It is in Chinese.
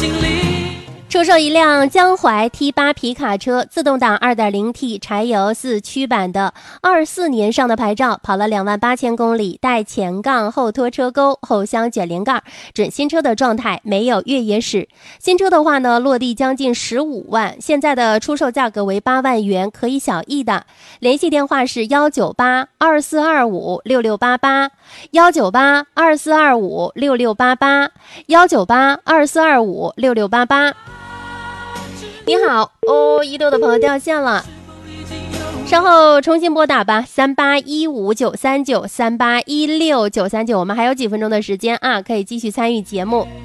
出售一辆江淮 T8 皮卡车，自动挡 2.0T 柴油4驱版的24年上的牌照，跑了28000公里，带前杠后拖车钩，后箱卷帘盖，准新车的状态，没有越野史。新车的话呢，落地将近15万，现在的出售价格为8万元，可以小议的。联系电话是19824256688 19824256688 19824256688。你好哦，移动的朋友掉线了，稍后重新拨打吧，38159393816939，我们还有几分钟的时间啊，可以继续参与节目。